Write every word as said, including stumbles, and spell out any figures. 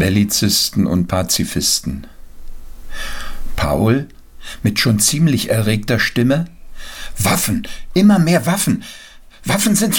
Bellizisten und Pazifisten. Paul, mit schon ziemlich erregter Stimme: »Waffen, immer mehr Waffen! Waffen sind